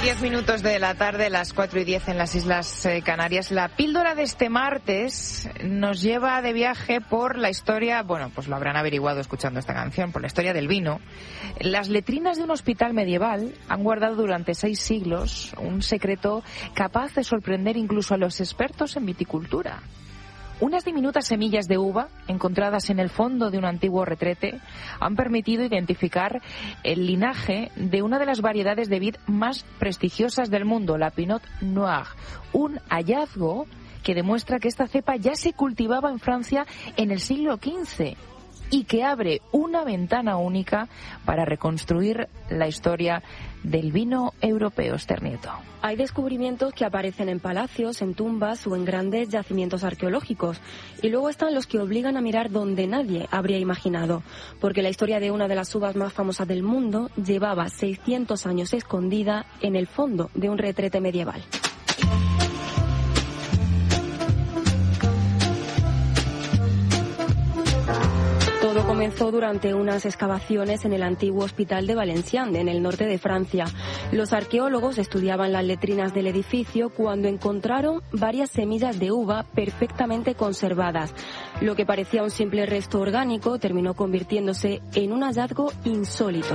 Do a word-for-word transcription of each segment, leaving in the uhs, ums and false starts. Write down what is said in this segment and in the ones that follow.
diez minutos de la tarde, las cuatro y diez en las Islas eh, Canarias. La píldora de este martes nos lleva de viaje por la historia, bueno, pues lo habrán averiguado escuchando esta canción, por la historia del vino. Las letrinas de un hospital medieval han guardado durante seis siglos un secreto capaz de sorprender incluso a los expertos en viticultura. Unas diminutas semillas de uva encontradas en el fondo de un antiguo retrete han permitido identificar el linaje de una de las variedades de vid más prestigiosas del mundo, la Pinot Noir. Un hallazgo que demuestra que esta cepa ya se cultivaba en Francia en el siglo quince y que abre una ventana única para reconstruir la historia del vino europeo. Esther Nieto. Hay descubrimientos que aparecen en palacios, en tumbas o en grandes yacimientos arqueológicos. Y luego están los que obligan a mirar donde nadie habría imaginado. Porque la historia de una de las uvas más famosas del mundo llevaba seiscientos años escondida en el fondo de un retrete medieval. Todo comenzó durante unas excavaciones en el antiguo Hospital de Valenciennes, en el norte de Francia. Los arqueólogos estudiaban las letrinas del edificio cuando encontraron varias semillas de uva perfectamente conservadas. Lo que parecía un simple resto orgánico terminó convirtiéndose en un hallazgo insólito.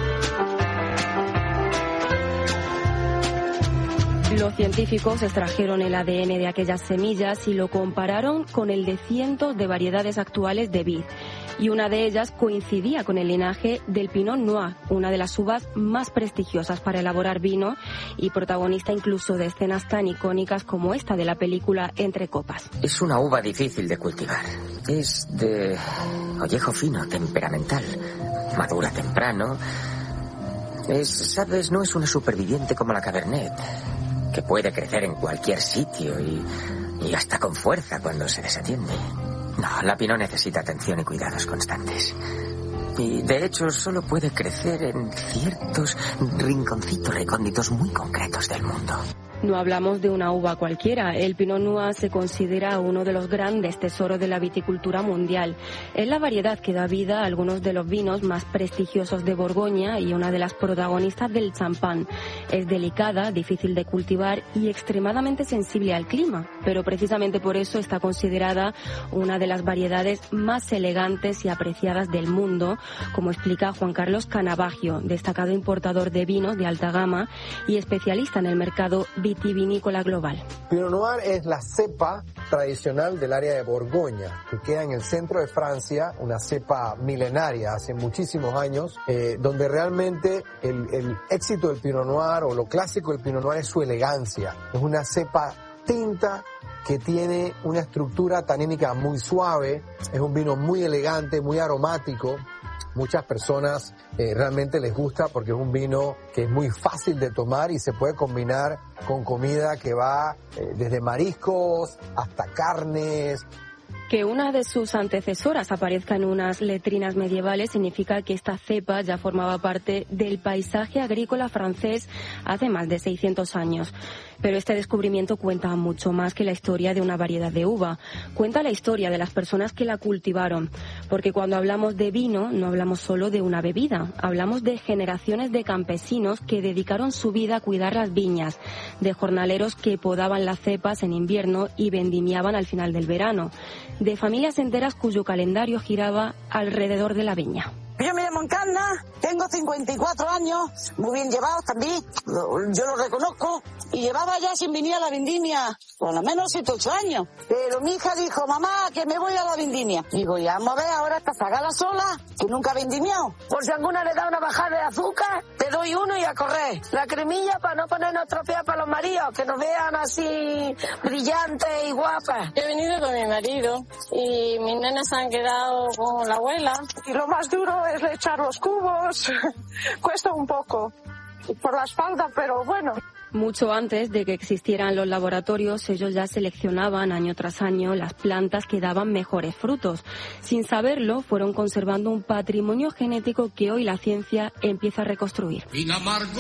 Los científicos extrajeron el A D N de aquellas semillas y lo compararon con el de cientos de variedades actuales de vid. Y una de ellas coincidía con el linaje del Pinot Noir, una de las uvas más prestigiosas para elaborar vino y protagonista incluso de escenas tan icónicas como esta de la película Entre copas. Es una uva difícil de cultivar. Es de ollejo fino, temperamental, madura temprano. Es, sabes, no es una superviviente como la Cabernet, que puede crecer en cualquier sitio y, y hasta con fuerza cuando se desatiende. No, la Pinot necesita atención y cuidados constantes. Y, de hecho, solo puede crecer en ciertos rinconcitos recónditos muy concretos del mundo. No hablamos de una uva cualquiera. El Pinot Noir se considera uno de los grandes tesoros de la viticultura mundial. Es la variedad que da vida a algunos de los vinos más prestigiosos de Borgoña y una de las protagonistas del champán. Es delicada, difícil de cultivar y extremadamente sensible al clima, pero precisamente por eso está considerada una de las variedades más elegantes y apreciadas del mundo, como explica Juan Carlos Canavagio, destacado importador de vinos de alta gama y especialista en el mercado vitivinícola global. Pinot Noir es la cepa tradicional del área de Borgoña, que queda en el centro de Francia, una cepa milenaria hace muchísimos años, eh, donde realmente el, el éxito del Pinot Noir o lo clásico del Pinot Noir es su elegancia. Es una cepa tinta que tiene una estructura tanínica muy suave, es un vino muy elegante, muy aromático. Muchas personas eh, realmente les gusta porque es un vino que es muy fácil de tomar y se puede combinar con comida que va eh, desde mariscos hasta carnes. Que una de sus antecesoras aparezca en unas letrinas medievales significa que esta cepa ya formaba parte del paisaje agrícola francés hace más de seiscientos años. Pero este descubrimiento cuenta mucho más que la historia de una variedad de uva. Cuenta la historia de las personas que la cultivaron. Porque cuando hablamos de vino, no hablamos solo de una bebida. Hablamos de generaciones de campesinos que dedicaron su vida a cuidar las viñas, de jornaleros que podaban las cepas en invierno y vendimiaban al final del verano, de familias enteras cuyo calendario giraba alrededor de la viña. Yo me llamo Encarna, tengo cincuenta y cuatro años, muy bien llevados también, yo lo reconozco, y llevaba ya sin venir a la vendimia, por lo menos siete, ocho años. Pero mi hija dijo, mamá, que me voy a la vendimia. Digo, ya vamos a ver ahora esta zagala sola, que nunca ha vendimiado. Por si alguna le da una bajada de azúcar, te doy uno y a correr. La cremilla para no ponernos tropear para los maridos, que nos vean así brillantes y guapas. He venido con mi marido y mis nenas se han quedado con la abuela. Y lo más duro es echar los cubos, cuesta un poco por la espalda, pero bueno. Mucho antes de que existieran los laboratorios, ellos ya seleccionaban año tras año las plantas que daban mejores frutos. Sin saberlo, fueron conservando un patrimonio genético que hoy la ciencia empieza a reconstruir. Vino amargo